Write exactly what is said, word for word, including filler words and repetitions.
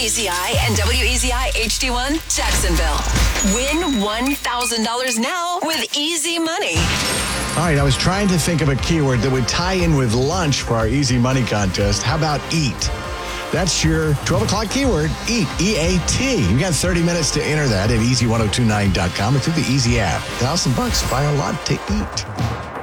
E Z I and W E Z I H D one Jacksonville. Win one thousand dollars now with Easy Money. All right, I was trying to think of a keyword that would tie in with lunch for our Easy Money contest. How about eat? That's your twelve o'clock keyword, eat, E A T. You got thirty minutes to enter that at easy ten twenty-nine dot com or through the Easy app. Thousand bucks, buy a lot to eat.